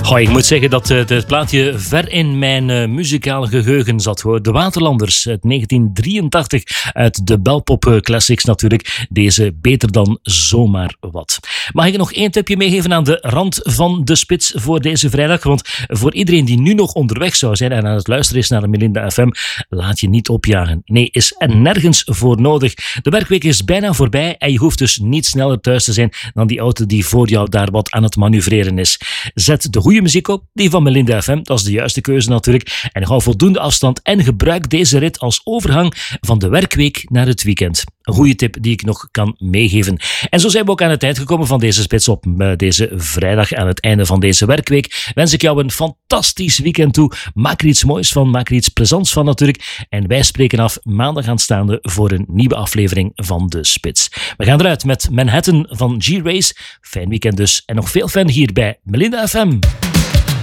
Goh, ik moet zeggen dat het plaatje ver in mijn muzikale geheugen zat, hoor. De Waterlanders uit 1983 uit de Belpop Classics natuurlijk. Deze Beter dan zomaar wat. Mag ik nog één tipje meegeven aan de rand van de spits voor deze vrijdag? Want voor iedereen die nu nog onderweg zou zijn en aan het luisteren is naar de Melinda FM, laat je niet opjagen. Nee, is er nergens voor nodig. De werkweek is bijna voorbij en je hoeft dus niet sneller thuis te zijn dan die auto die voor jou daar wat aan het manoeuvreren is. Zet de goede muziek op, die van Melinda FM, dat is de juiste keuze natuurlijk, en hou voldoende afstand en gebruik deze rit als overgang van de werkweek naar het weekend. Een goede tip die ik nog kan meegeven. En zo zijn we ook aan het eind gekomen van deze spits op deze vrijdag. Aan het einde van deze werkweek wens ik jou een fantastisch weekend toe. Maak er iets moois van, maak er iets plezants van natuurlijk. En wij spreken af maandag aanstaande voor een nieuwe aflevering van de spits. We gaan eruit met Manhattan van G-Race. Fijn weekend dus en nog veel fun hier bij Melinda FM.